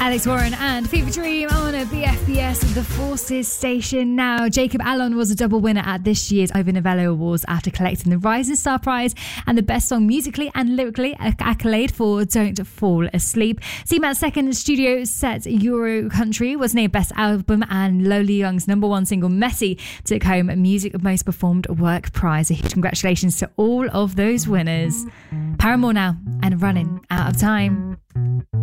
Alex Warren and Fever Dream on a BFBS, the Forces station now. Jacob Allon was a double winner at this year's Ivor Novello Awards after collecting the Rising Star Prize and the Best Song Musically and Lyrically accolade for Don't Fall Asleep. CMA's second studio set, Euro Country, was named Best Album, and Lola Young's number one single, Messy, took home Music Most Performed Work Prize. A huge congratulations to all of those winners. Paramore now, and Running Out of Time.